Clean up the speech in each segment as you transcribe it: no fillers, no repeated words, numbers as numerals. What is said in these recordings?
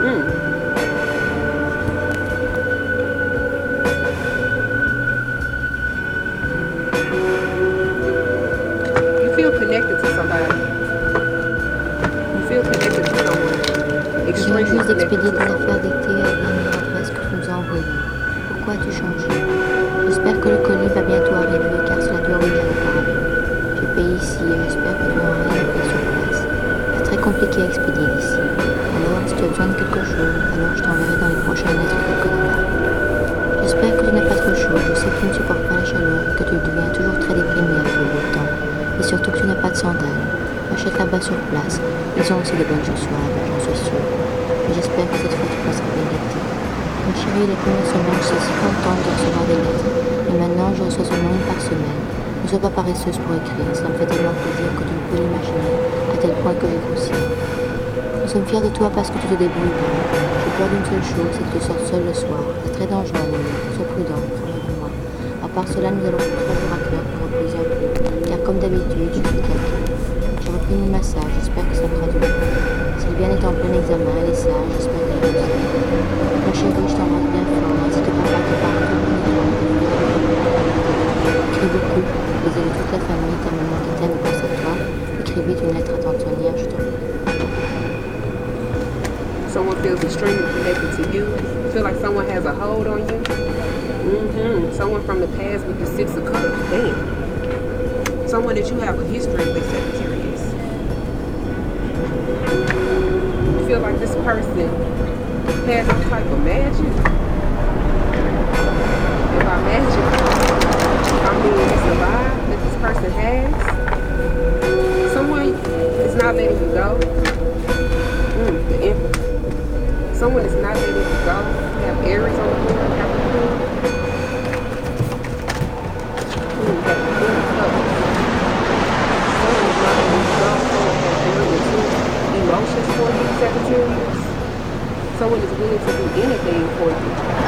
Mm. You feel connected to somebody. You feel connected to someone. Je viens Extremely juste connected d'expédier to tes affaires someone. dictées à la dernière adresse que tu nous as envoyée. Pourquoi as-tu changé? J'espère que le colis va bientôt arriver car cela dure déjà auparavant. J'ai payé ici et j'espère que tu n'auras rien à payer sur place. C'est très compliqué à expédier d'ici. Alors, si tu as besoin de quelque chose, alors je t'enverrai dans les prochaines lettres quelques détails. J'espère que tu n'as pas trop chaud. Je sais que tu ne supportes pas la chaleur et que tu deviens toujours très déprimé avec le beau temps. Et surtout que tu n'as pas de sandales. Achète là-bas sur place. Ils ont aussi de bonnes chaussures là-bas, j'en suis sûre. Mais j'espère que cette fois tu passeras bien l'été. Mon chéri, les premières semaines, je suis si contente de recevoir des lettres. Et maintenant, je reçois seulement une par semaine. Ne sois pas paresseuse pour écrire. Cela me fait tellement plaisir que tu ne peux l'imaginer, à tel point que j'ai grossi. Nous sommes fiers de toi parce que tu te débrouilles bien. J'ai peur d'une seule chose, c'est que tu sortes seul le soir. C'est très dangereux, Amélie. Sois prudent, crois-moi. À part cela, nous allons faire 3 jours à cœur pour reposer un peu. Car comme d'habitude, je suis claquée. J'ai repris mon massage, j'espère que ça fera du bien. Sylviane est en plein examen, elle est sage, j'espère qu'elle est aussi. Mon chéri, je t'embrasse bien fort, ainsi que papa qui parle tout le temps. Écris beaucoup, les de toute la famille, ta maman qui t'aime et pense à toi. Écris vite une lettre à tante Sonia, je t'en prie. Someone feels extremely connected to you. You feel like someone has a hold on you. Someone from the past with the Six of Cups. Damn. Someone that you have a history with, Sagittarius. You feel like this person has some type of magic. And by magic, I mean it's a vibe that this person has. Someone is not letting you go. The Emperor. Someone is not letting you go. You have Aries on the board, Capricorn. You have the Queen of Cups. Someone is not letting you go. Someone has very intense emotions for you, Sagittarius. Someone is willing to do anything for you.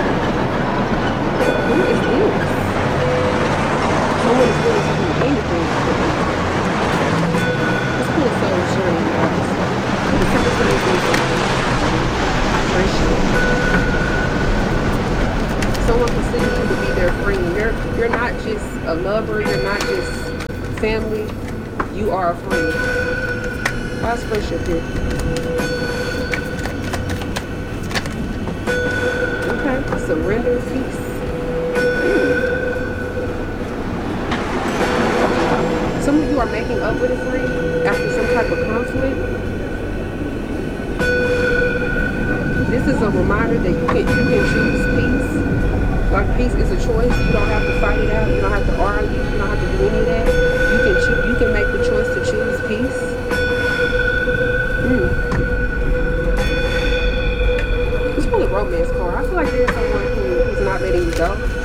Who is this? Someone is willing to do anything for you. Let's pull a soul sharing cards. What is Sagittarius doing for you? Someone considers you to be their friend. You're not just a lover. You're not just family. You are a friend. How's friendship here? Okay. Surrender, peace. Some of you are making up with a friend after some type of conflict. This is a reminder that you can choose peace. Like peace is a choice. You don't have to fight it out. You don't have to argue. You don't have to do any of that. You can make the choice to choose peace. Let's pull a romance card. I feel like there's someone who's not letting you go.